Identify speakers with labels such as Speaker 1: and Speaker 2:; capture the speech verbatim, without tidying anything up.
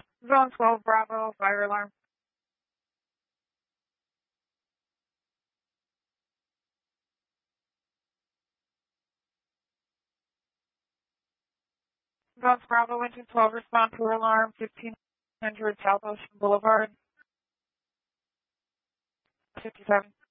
Speaker 1: Zone twelve Bravo, fire alarm. Zone Bravo, engine twelve, respond to alarm fifteen hundred South Ocean Boulevard. fifty-seven.